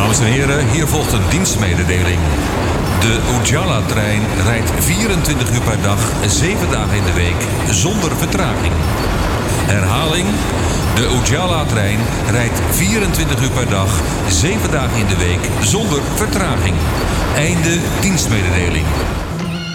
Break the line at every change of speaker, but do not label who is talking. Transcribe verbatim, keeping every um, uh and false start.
Dames en heren, hier volgt een dienstmededeling. De Ujala-trein rijdt vierentwintig uur per dag, zeven dagen in de week, zonder vertraging. Herhaling, de Ujala-trein rijdt vierentwintig uur per dag, zeven dagen in de week, zonder vertraging. Einde dienstmededeling.